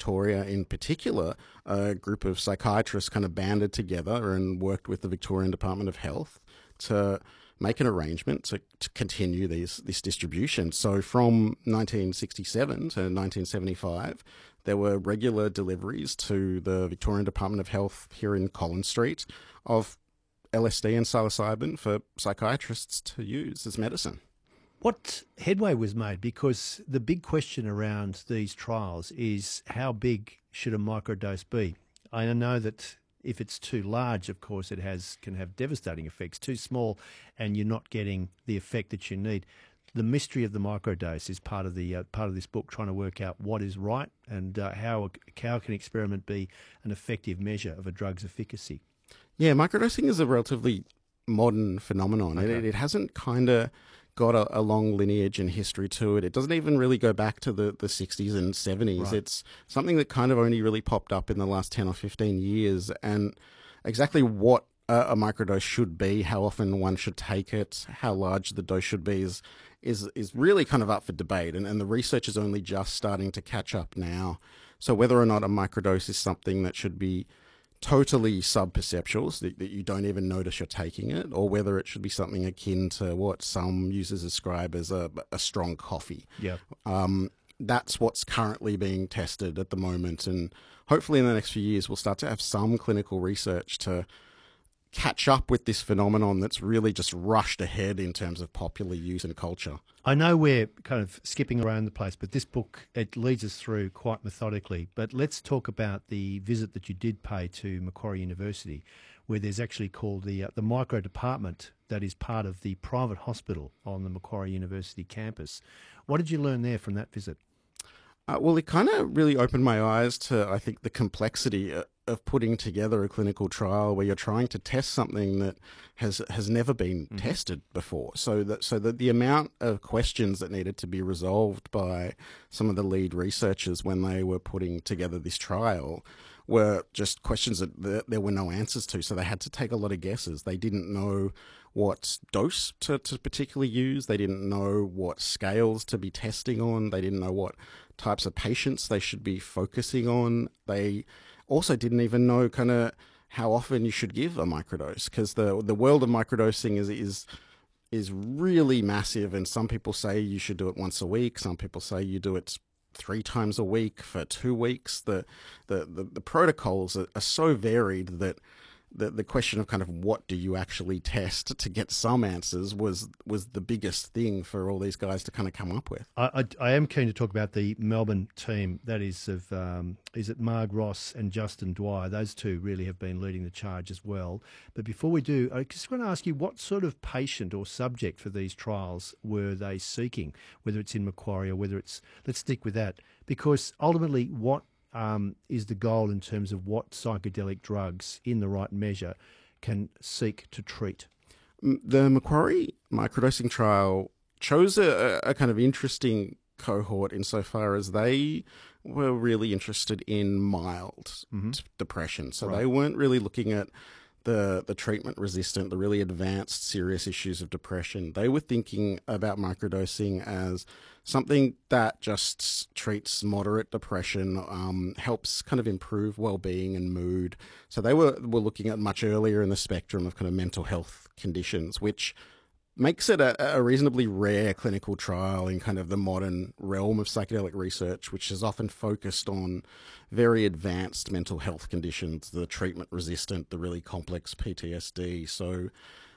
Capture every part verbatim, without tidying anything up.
Victoria in particular, a group of psychiatrists kind of banded together and worked with the Victorian Department of Health to make an arrangement to, to continue these this distribution. So from nineteen sixty-seven to nineteen seventy-five, there were regular deliveries to the Victorian Department of Health here in Collins Street of L S D and psilocybin for psychiatrists to use as medicine. What headway was made? Because the big question around these trials is how big should a microdose be? I know that if it's too large, of course, it has can have devastating effects. Too small, and you're not getting the effect that you need. The mystery of the microdose is part of the uh, part of this book, trying to work out what is right and uh, how how can experiment be an effective measure of a drug's efficacy. Yeah, microdosing is a relatively modern phenomenon. Okay. It, it hasn't kind of got a, a long lineage and history to it. It doesn't even really go back to the, the sixties and seventies. Right. It's something that kind of only really popped up in the last ten or fifteen years. And exactly what a, a microdose should be, how often one should take it, how large the dose should be is is, is really kind of up for debate. And, and the research is only just starting to catch up now. So whether or not a microdose is something that should be totally sub-perceptual, so that, that you don't even notice you're taking it, or whether it should be something akin to what some users describe as a, a strong coffee. Yeah. Um, that's what's currently being tested at the moment, and hopefully in the next few years we'll start to have some clinical research to catch up with this phenomenon that's really just rushed ahead in terms of popular use and culture. I know we're kind of skipping around the place, but this book, it leads us through quite methodically. But let's talk about the visit that you did pay to Macquarie University, where there's actually called the uh, the micro department that is part of the private hospital on the Macquarie University campus. What did you learn there from that visit? Uh, well, it kind of really opened my eyes to, I think, the complexity uh, of putting together a clinical trial where you're trying to test something that has has never been mm-hmm. tested before. So that so that the amount of questions that needed to be resolved by some of the lead researchers when they were putting together this trial were just questions that th- there were no answers to. So they had to take a lot of guesses. They didn't know what dose to, to particularly use. They didn't know what scales to be testing on. They didn't know what types of patients they should be focusing on. They also didn't even know kind of how often you should give a microdose, because the the world of microdosing is is is really massive, and some people say you should do it once a week. Some people say you do it three times a week for two weeks. The the the, the protocols are, are so varied that the the question of kind of what do you actually test to get some answers was was the biggest thing for all these guys to kind of come up with. I, I, I am keen to talk about the Melbourne team. That is of um, is it Marg Ross and Justin Dwyer. Those two really have been leading the charge as well. But before we do, I just want to ask you, what sort of patient or subject for these trials were they seeking? Whether it's in Macquarie or whether it's, let's stick with that, because ultimately what Um, is the goal in terms of what psychedelic drugs in the right measure can seek to treat? The Macquarie microdosing trial chose a, a kind of interesting cohort insofar as they were really interested in mild mm-hmm. t- depression. So right. they weren't really looking at the the treatment resistant, the really advanced serious issues of depression. They were thinking about microdosing as something that just treats moderate depression, um, helps kind of improve well-being and mood. So they were, were looking at much earlier in the spectrum of kind of mental health conditions, which makes it a, a reasonably rare clinical trial in kind of the modern realm of psychedelic research, which is often focused on very advanced mental health conditions, the treatment-resistant, the really complex P T S D. So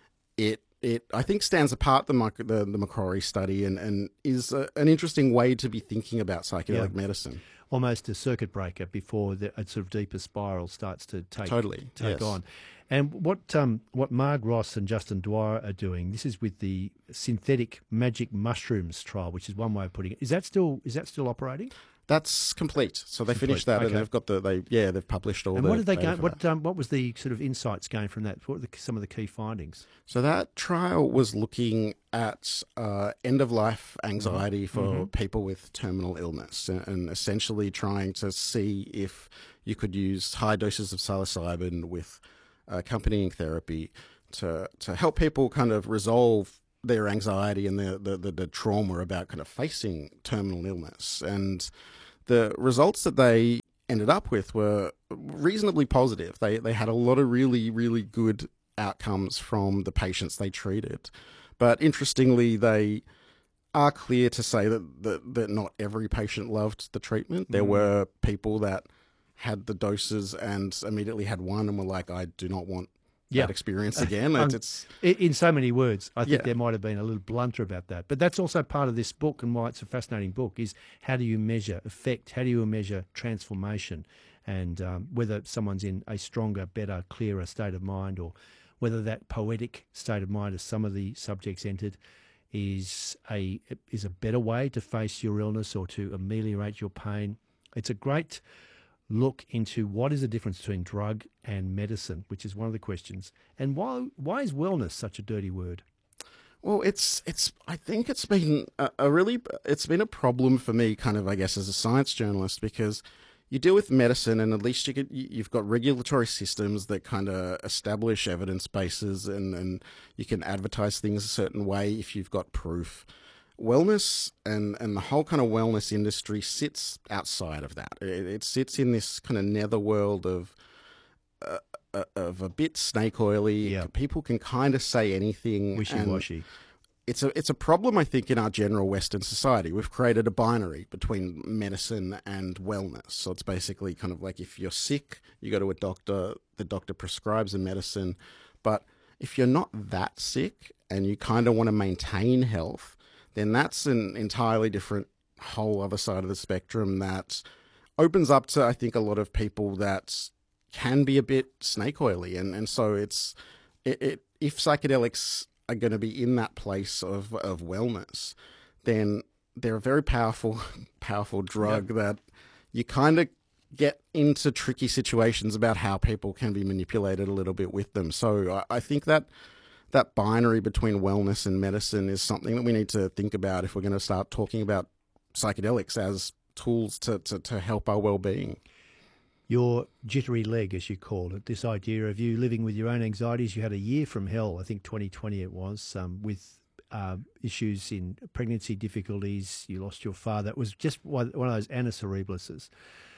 it It, I think, stands apart the the, the Macquarie study and, and is a, an interesting way to be thinking about psychedelic yeah. medicine. Almost a circuit breaker before the, a sort of deeper spiral starts to take, totally. take yes. on. And what um, what Marg Ross and Justin Dwyer are doing, this is with the synthetic magic mushrooms trial, which is one way of putting it. Is that still is that still operating? That's complete. So they complete. finished that, okay. and they've got the they yeah they've published all. And the what did they data gain? What um, what was the sort of insights gained from that? What were the, some of the key findings? So that trial was looking at uh, end of life anxiety mm-hmm. for mm-hmm. people with terminal illness, and, and essentially trying to see if you could use high doses of psilocybin with accompanying therapy to to help people kind of resolve their anxiety and the, the, the, the trauma about kind of facing terminal illness. And the results that they ended up with were reasonably positive. They they had a lot of really, really good outcomes from the patients they treated. But interestingly, they are clear to say that, that, that not every patient loved the treatment. There mm. were people that had the doses and immediately had one and were like, I do not want yeah. that experience again. um, it's In so many words, I think yeah. there might have been a little blunter about that. But that's also part of this book, and why it's a fascinating book, is how do you measure effect? How do you measure transformation? And um, whether someone's in a stronger, better, clearer state of mind, or whether that poetic state of mind, as some of the subjects entered, is a is a better way to face your illness or to ameliorate your pain. It's a great look into what is the difference between drug and medicine, which is one of the questions. And why why is wellness such a dirty word? Well, it's it's. I think it's been a, a really it's been a problem for me, kind of, I guess, as a science journalist, because you deal with medicine, and at least you could, you've got regulatory systems that kind of establish evidence bases, and, and you can advertise things a certain way if you've got proof. Wellness and, and the whole kind of wellness industry sits outside of that. It, it sits in this kind of netherworld of uh, uh, of a bit snake oily. Yeah. People can kind of say anything. Wishy-washy. It's a it's a problem, I think, in our general Western society. We've created a binary between medicine and wellness. So it's basically kind of like, if you're sick, you go to a doctor, the doctor prescribes a medicine. But if you're not that sick and you kind of want to maintain health, then that's an entirely different whole other side of the spectrum that opens up to, I think, a lot of people that can be a bit snake oily. And, and so it's it, it if psychedelics are going to be in that place of, of wellness, then they're a very powerful, powerful drug yep. that you kind of get into tricky situations about how people can be manipulated a little bit with them. So I, I think that that binary between wellness and medicine is something that we need to think about if we're going to start talking about psychedelics as tools to, to, to help our well-being. Your jittery leg, as you called it, this idea of you living with your own anxieties. You had a year from hell, I think twenty twenty it was, um, with uh, issues in pregnancy difficulties. You lost your father. It was just one of those annus horribilis.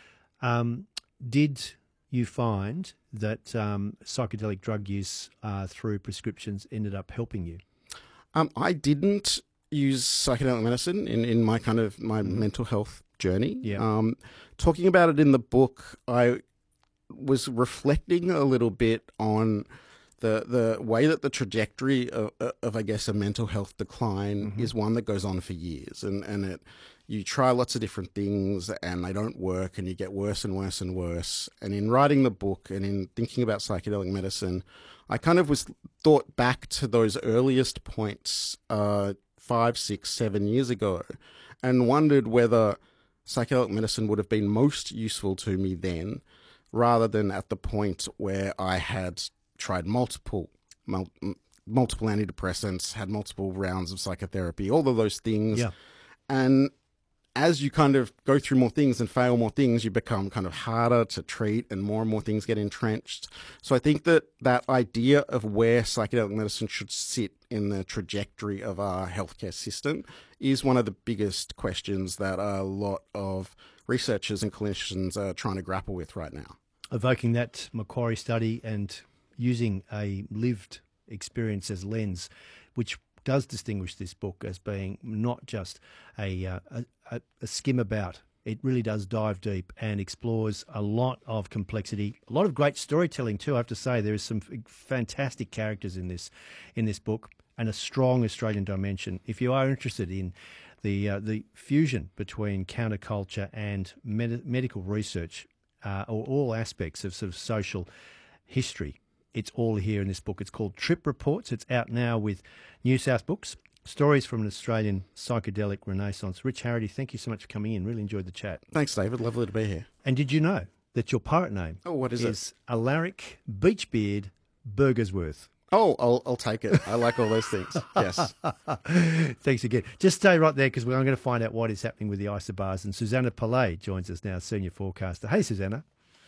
Um, did you find that um, psychedelic drug use uh, through prescriptions ended up helping you? Um, I didn't use psychedelic medicine in, in my kind of my mm. mental health journey. Yeah. Um, talking about it in the book, I was reflecting a little bit on the the way that the trajectory of, of I guess, a mental health decline mm-hmm. is one that goes on for years, and and it you try lots of different things and they don't work, and you get worse and worse and worse. And in writing the book and in thinking about psychedelic medicine, I kind of was thought back to those earliest points, uh, five, six, seven years ago, and wondered whether psychedelic medicine would have been most useful to me then, rather than at the point where I had tried multiple mul- multiple antidepressants, had multiple rounds of psychotherapy, all of those things. Yeah. And as you kind of go through more things and fail more things, you become kind of harder to treat, and more and more things get entrenched. So I think that that idea of where psychedelic medicine should sit in the trajectory of our healthcare system is one of the biggest questions that a lot of researchers and clinicians are trying to grapple with right now. Evoking that Macquarie study and using a lived experience as lens, which does distinguish this book as being not just a, uh, a, a skim about. It really does dive deep and explores a lot of complexity, a lot of great storytelling too. I have to say there is some fantastic characters in this in this book, and a strong Australian dimension. If you are interested in the uh, the fusion between counterculture and med- medical research, uh, or all aspects of sort of social history, it's all here in this book. It's called Trip Reports. It's out now with New South Books. Stories from an Australian Psychedelic Renaissance. Rich Harity, thank you so much for coming in. Really enjoyed the chat. Thanks, David. Lovely to be here. And did you know that your pirate name oh, what is, is it? Alaric Beachbeard Burgersworth? Oh, I'll, I'll take it. I like all those things. Yes. Thanks again. Just stay right there, because I'm going to find out what is happening with the isobars. And Susanna Pillay joins us now, senior forecaster. Hey, Susanna.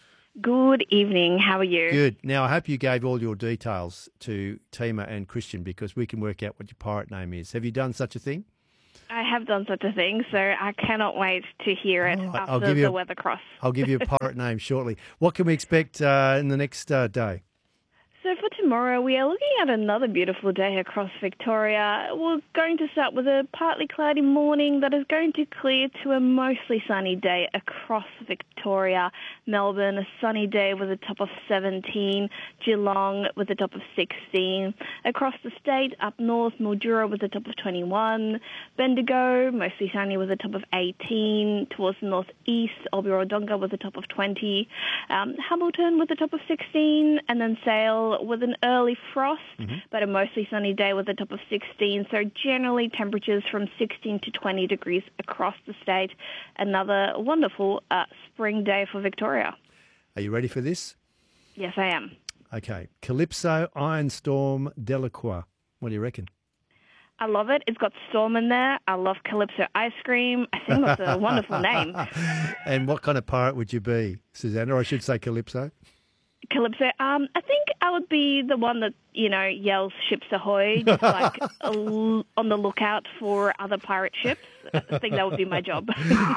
Good evening. How are you? Good. Now, I hope you gave all your details to Tima and Christian, because we can work out what your pirate name is. Have you done such a thing? I have done such a thing, so I cannot wait to hear it All right, after I'll give you the a- weather cross. I'll give you a pirate name shortly. What can we expect uh, in the next uh, day? So for tomorrow, we are looking at another beautiful day across Victoria. We're going to start with a partly cloudy morning that is going to clear to a mostly sunny day across Victoria. Melbourne, a sunny day with a top of seventeen. Geelong with a top of sixteen. Across the state, up north, Mildura with a top of twenty-one. Bendigo, mostly sunny with a top of eighteen. Towards the northeast, Albion-Wodonga with a top of twenty. Um, Hamilton with a top of sixteen. And then Sale with an early frost, mm-hmm. but a mostly sunny day with a top of sixteen. So generally temperatures from sixteen to twenty degrees across the state. Another wonderful uh, spring day for Victoria. Are you ready for this? Yes, I am. Okay. Calypso, Ironstorm, Delacroix. What do you reckon? I love it. It's got storm in there. I love Calypso ice cream. I think that's a wonderful name. And what kind of pirate would you be, Susanna? Or I should say Calypso. Calypso. Um, I think I would be the one that, you know, yells ships ahoy, just like on the lookout for other pirate ships. I think that would be my job.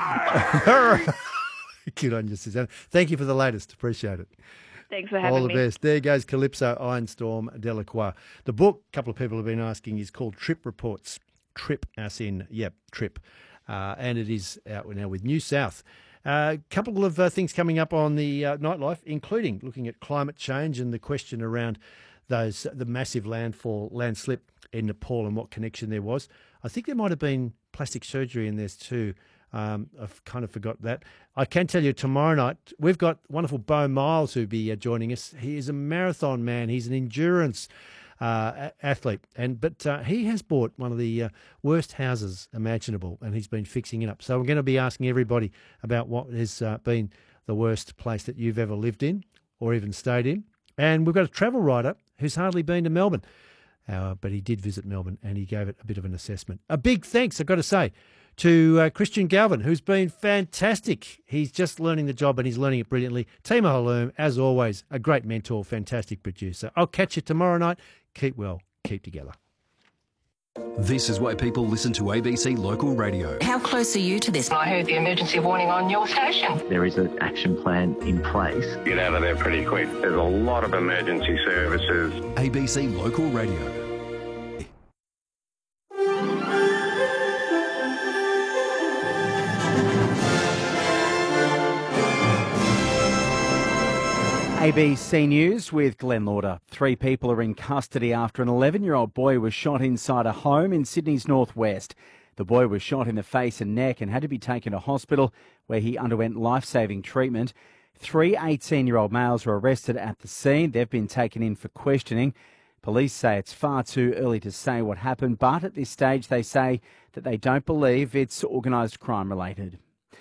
Good on you, Susanna. Thank you for the latest. Appreciate it. Thanks for having me. All the me. best. There goes Calypso, Ironstorm, Delacroix. The book, a couple of people have been asking, is called Trip Reports. Trip, as in, yep, Trip. Uh, and it is out now with New South. A uh, couple of uh, things coming up on the uh, nightlife, including looking at climate change and the question around those the massive landfall, landslip in Nepal and what connection there was. I think there might have been plastic surgery in there too. Um, I've kind of forgot that. I can tell you tomorrow night, we've got wonderful Beau Miles who'll be uh, joining us. He is a marathon man. He's an endurance Uh, athlete, and but uh, he has bought one of the uh, worst houses imaginable, and he's been fixing it up. So I'm going to be asking everybody about what has uh, been the worst place that you've ever lived in or even stayed in. And we've got a travel writer who's hardly been to Melbourne, uh, but he did visit Melbourne, and he gave it a bit of an assessment. A big thanks, I've got to say, to uh, Christian Galvin, who's been fantastic. He's just learning the job, and he's learning it brilliantly. Tima Halloum, as always, a great mentor, fantastic producer. I'll catch you tomorrow night. Keep well, keep together. This is why people listen to A B C Local Radio. How close are you to this? I heard the emergency warning on your station. There is an action plan in place. Get out of there pretty quick. There's a lot of emergency services. A B C Local Radio. A B C News with Glenn Lauder. Three people are in custody after an eleven-year-old boy was shot inside a home in Sydney's northwest. The boy was shot in the face and neck and had to be taken to hospital where he underwent life-saving treatment. Three eighteen-year-old males were arrested at the scene. They've been taken in for questioning. Police say it's far too early to say what happened, but at this stage they say that they don't believe it's organised crime related.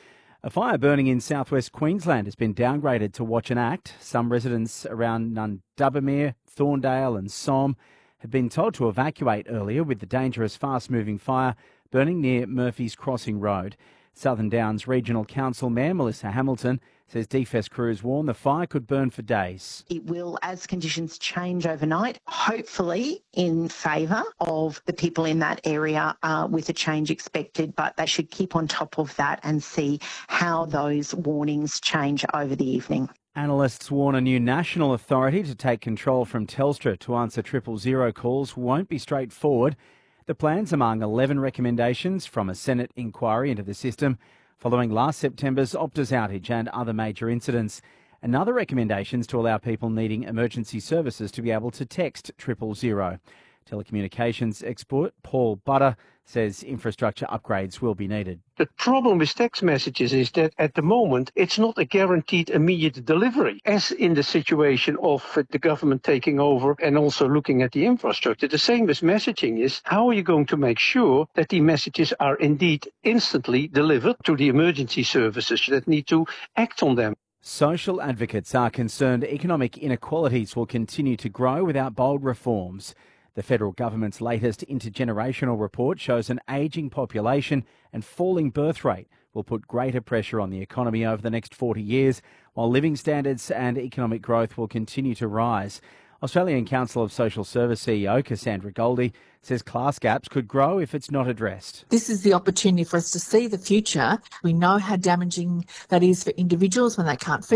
A fire burning in southwest Queensland has been downgraded to watch and act. Some residents around Nundubbermere, Thorndale and Somme had been told to evacuate earlier with the dangerous fast-moving fire burning near Murphy's Crossing Road. Southern Downs Regional Council Mayor Melissa Hamilton says D F E S crews warn the fire could burn for days. It will, as conditions change overnight, hopefully in favour of the people in that area uh, with a change expected, but they should keep on top of that and see how those warnings change over the evening. Analysts warn a new national authority to take control from Telstra to answer triple zero calls won't be straightforward. The plan's among eleven recommendations from a Senate inquiry into the system following last September's Optus outage and other major incidents. Another recommendation is to allow people needing emergency services to be able to text triple zero. Telecommunications expert Paul Butter says infrastructure upgrades will be needed. The problem with text messages is that at the moment it's not a guaranteed immediate delivery, as in the situation of the government taking over and also looking at the infrastructure. The same with messaging is, how are you going to make sure that the messages are indeed instantly delivered to the emergency services that need to act on them? Social advocates are concerned economic inequalities will continue to grow without bold reforms. The federal government's latest intergenerational report shows an ageing population and falling birth rate will put greater pressure on the economy over the next forty years, while living standards and economic growth will continue to rise. Australian Council of Social Service C E O Cassandra Goldie says class gaps could grow if it's not addressed. This is the opportunity for us to see the future. We know how damaging that is for individuals when they can't feed